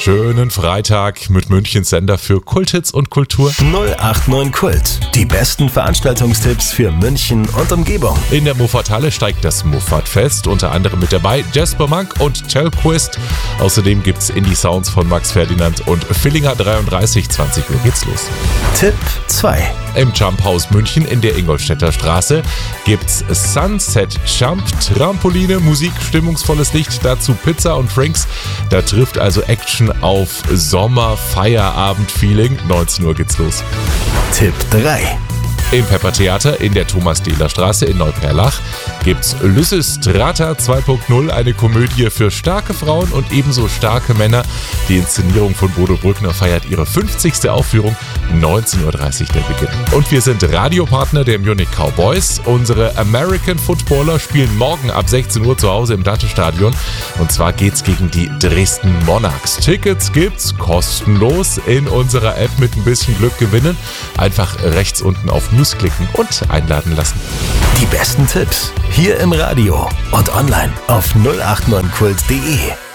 Schönen Freitag mit Münchens Sender für Kulthits und Kultur. 089 Kult. Die besten Veranstaltungstipps für München und Umgebung. In der Muffathalle steigt das Muffatfest, unter anderem mit dabei Jasper Monk und Telquist. Außerdem gibt's Indie-Sounds von Max Ferdinand und Villinger 33. 20 Uhr geht's los. Tipp 2. Im Jump House München in der Ingolstädter Straße gibt's Sunset Jump, Trampoline, Musik, stimmungsvolles Licht, dazu Pizza und Drinks. Da trifft also Action auf Sommer-Feierabend-Feeling. 19 Uhr geht's los. Tipp 3. Im Pepper-Theater in der Thomas-Dehler-Straße in Neuperlach gibt's Lysistrata 2.0, eine Komödie für starke Frauen und ebenso starke Männer. Die Inszenierung von Bodo Brückner feiert ihre 50. Aufführung, 19.30 Uhr der Beginn. Und wir sind Radiopartner der Munich Cowboys. Unsere American Footballer spielen morgen ab 16 Uhr zu Hause im Dante-Stadion. Und zwar geht's gegen die Dresden Monarchs. Tickets gibt's kostenlos in unserer App, mit ein bisschen Glück gewinnen. Einfach rechts unten auf News klicken und einladen lassen. Die besten Tipps hier im Radio und online auf 089kult.de.